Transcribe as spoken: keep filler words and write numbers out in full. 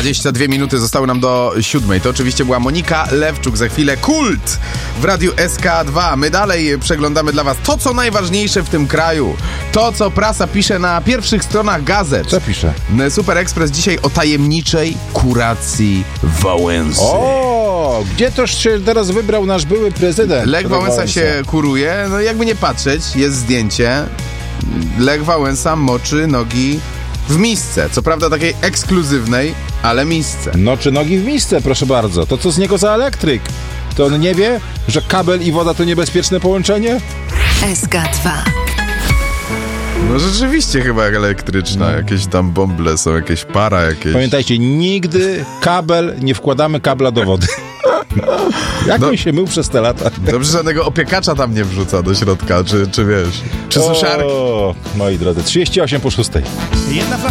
dwadzieścia dwie minuty zostały nam do siódmej. To oczywiście była Monika Lewczuk. Za chwilę Kult w Radiu S K dwa. My dalej przeglądamy dla was to, co najważniejsze w tym kraju. To, co prasa pisze na pierwszych stronach gazet. Co pisze? Super Express dzisiaj o tajemniczej kuracji Wałęsy. O, gdzie toż się teraz wybrał nasz były prezydent? Lech Wałęsa się kuruje. No jakby nie patrzeć, jest zdjęcie. Lech Wałęsa moczy nogi w misce. Co prawda takiej ekskluzywnej, ale misce. No czy nogi w misce, proszę bardzo. To co z niego za elektryk? To on nie wie, że kabel i woda to niebezpieczne połączenie? S K dwa. No rzeczywiście chyba elektryczna. Jakieś tam bąble są, jakieś para jakieś. Pamiętajcie, nigdy kabel, nie wkładamy kabla do wody. Jak No. on się mył przez te lata? Dobrze, żadnego opiekacza tam nie wrzuca do środka, czy, czy wiesz, czy suszarki. O, moi drodzy, trzydzieści osiem po szóstej.